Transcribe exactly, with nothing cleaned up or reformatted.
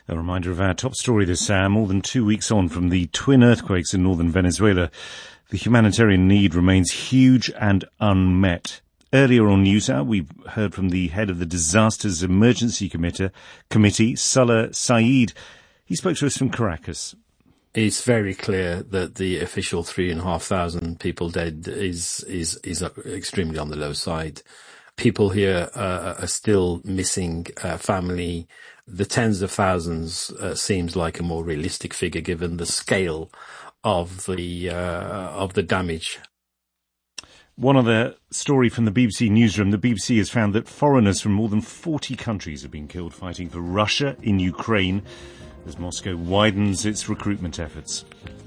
A reminder of our top story this hour. More than two weeks on from the twin earthquakes in northern Venezuela, the humanitarian need remains huge and unmet. Earlier on NewsHour, we heard from the head of the Disasters Emergency Committee, Committee, Salah Saeed. He spoke to us from Caracas. It's very clear that the official three and a half thousand people dead is is is extremely on the low side. People here uh, are still missing uh, family. The tens of thousands uh, seems like a more realistic figure given the scale of the uh, of the damage. One other story from the B B C newsroom. The B B C has found that foreigners from more than forty countries have been killed fighting for Russia in Ukraine as Moscow widens its recruitment efforts.